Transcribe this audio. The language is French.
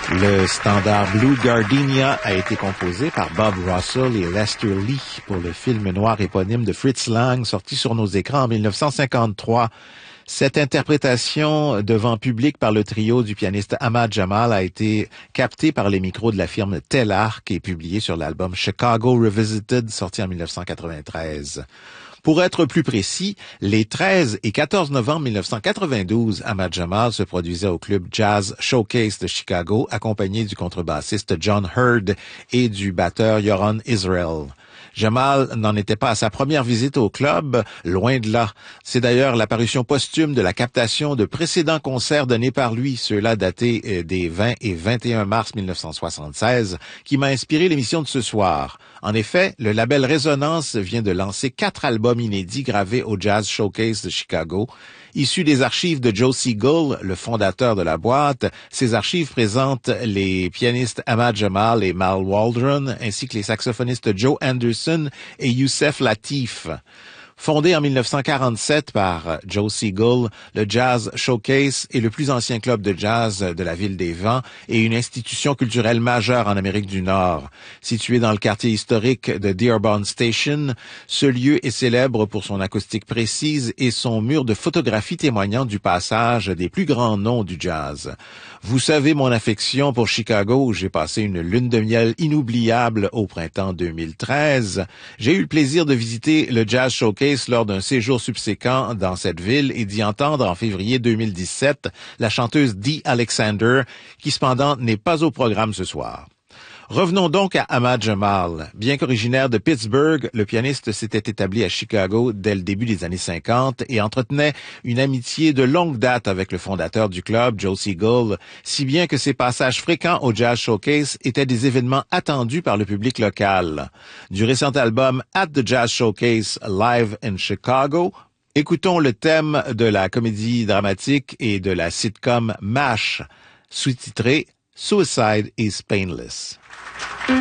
Le standard Blue Gardenia a été composé par Bob Russell et Lester Lee pour le film noir éponyme de Fritz Lang, sorti sur nos écrans en 1953. Cette interprétation devant public par le trio du pianiste Ahmad Jamal a été captée par les micros de la firme Telarc et publiée sur l'album Chicago Revisited, sorti en 1993. Pour être plus précis, les 13 et 14 novembre 1992, Ahmad Jamal se produisait au club Jazz Showcase de Chicago, accompagné du contrebassiste John Hurd et du batteur Yoron Israel. Jamal n'en était pas à sa première visite au club, loin de là. C'est d'ailleurs l'apparition posthume de la captation de précédents concerts donnés par lui, ceux-là datés des 20 et 21 mars 1976, qui m'a inspiré l'émission de ce soir. En effet, le label Résonance vient de lancer 4 albums inédits gravés au Jazz Showcase de Chicago. Issus des archives de Joe Siegel, le fondateur de la boîte, ces archives présentent les pianistes Ahmad Jamal et Mal Waldron, ainsi que les saxophonistes Joe Anderson et Youssef Latif. Fondé en 1947 par Joe Siegel, le Jazz Showcase est le plus ancien club de jazz de la Ville des Vents et une institution culturelle majeure en Amérique du Nord. Situé dans le quartier historique de Dearborn Station, ce lieu est célèbre pour son acoustique précise et son mur de photographies témoignant du passage des plus grands noms du jazz. Vous savez mon affection pour Chicago, où j'ai passé une lune de miel inoubliable au printemps 2013. J'ai eu le plaisir de visiter le Jazz Showcase lors d'un séjour subséquent dans cette ville et d'y entendre en février 2017 la chanteuse Dee Alexander, qui cependant n'est pas au programme ce soir. Revenons donc à Ahmad Jamal. Bien qu'originaire de Pittsburgh, le pianiste s'était établi à Chicago dès le début des années 50 et entretenait une amitié de longue date avec le fondateur du club, Joe Siegel, si bien que ses passages fréquents au Jazz Showcase étaient des événements attendus par le public local. Du récent album At the Jazz Showcase Live in Chicago, écoutons le thème de la comédie dramatique et de la sitcom MASH, sous-titré Suicide is Painless.